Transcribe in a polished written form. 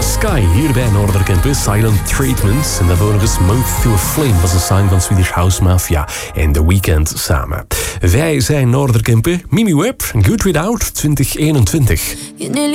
Via Sky, hier bij Noorderkempen, Silent Treatment. En daarvoor nog eens Mouth to a Flame, was een sign van Swedish House Mafia en The Weeknd samen. Wij zijn Noorderkempen, Mimi Webb, Good Without 2021.